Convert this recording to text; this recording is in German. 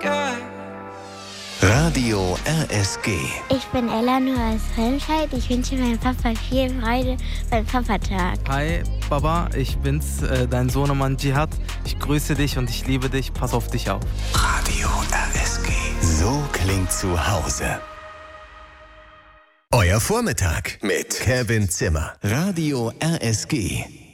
sky. Radio RSG. Ich bin Eleanor aus Remscheid. Ich wünsche meinem Papa viel Freude beim Papatag. Hi, Baba, ich bin's, dein Sohnemann Jihad. Ich grüße dich und ich liebe dich. Pass auf dich auf. Radio RSG. So klingt zu Hause. Euer Vormittag mit Kevin Zimmer. Radio RSG.